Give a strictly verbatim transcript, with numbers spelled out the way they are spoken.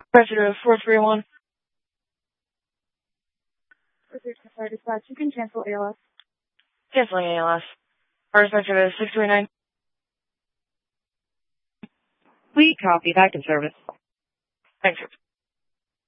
President four three one. Sorry, dispatch. You can cancel A L S. Canceling A L S. Our dispatcher is six three nine. Please copy. Back in service. Thanks.